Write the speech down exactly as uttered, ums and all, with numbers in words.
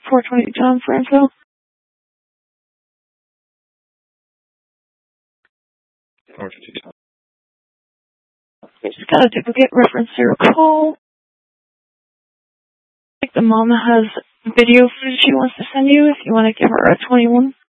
four twenty John Franco. four twenty John. Just got a duplicate reference to your call. The mom has video footage she wants to send you if you want to give her a twenty-one.